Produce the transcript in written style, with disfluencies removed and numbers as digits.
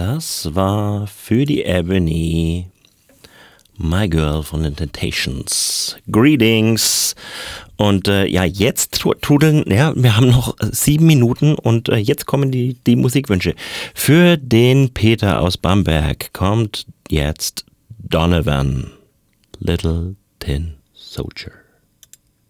Das war für die Ebony My Girl von den Temptations. Greetings. Und jetzt trudeln, wir haben noch 7 Minuten und jetzt kommen die Musikwünsche. Für den Peter aus Bamberg kommt jetzt Donovan, Little Tin Soldier.